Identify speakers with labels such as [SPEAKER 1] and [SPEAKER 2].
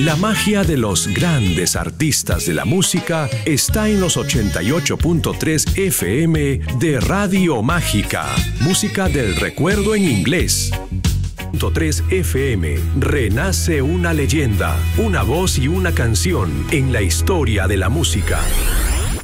[SPEAKER 1] La magia de los grandes artistas de la música está en los 88.3 FM de Radio Mágica. Música del recuerdo en inglés. 3 FM. Renace una leyenda, una voz y una canción en la historia de la música.